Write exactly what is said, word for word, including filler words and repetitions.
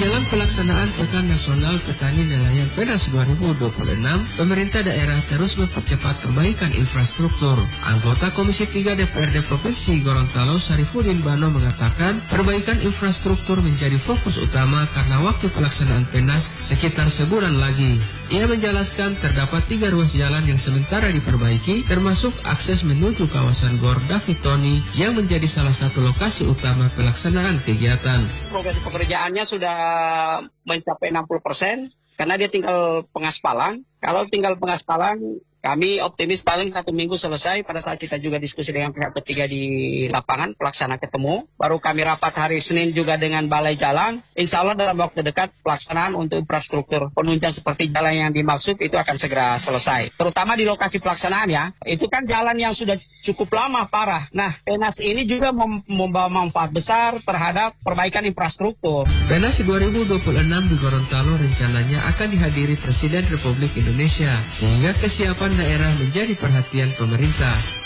Menjelang pelaksanaan Pekan Nasional Petani Nelayan Penas dua ribu dua puluh enam, pemerintah daerah terus mempercepat perbaikan infrastruktur. Anggota Komisi tiga D P R D Provinsi Gorontalo Sarifudin Bano mengatakan perbaikan infrastruktur menjadi fokus utama karena waktu pelaksanaan Penas sekitar sebulan lagi. Ia menjelaskan terdapat tiga ruas jalan yang sementara diperbaiki, termasuk akses menuju kawasan Gor David Tony yang menjadi salah satu lokasi utama pelaksanaan kegiatan. Progres pekerjaannya sudah mencapai enam puluh persen karena dia tinggal pengaspalan. Kalau tinggal pengaspalan, kami optimis paling satu minggu selesai. Pada saat kita juga diskusi dengan pihak ketiga di lapangan, pelaksana ketemu. Baru kami rapat hari Senin juga dengan Balai Jalan. Insya Allah dalam waktu dekat pelaksanaan untuk infrastruktur penunjang seperti jalan yang dimaksud itu akan segera selesai. Terutama di lokasi pelaksanaan ya. Itu kan jalan yang sudah cukup lama parah. Nah, Penas ini juga mem membawa manfaat besar terhadap perbaikan infrastruktur. Penas dua ribu dua puluh enam di Gorontalo rencananya akan dihadiri Presiden Republik Indonesia, sehingga kesiapan daerah menjadi perhatian pemerintah.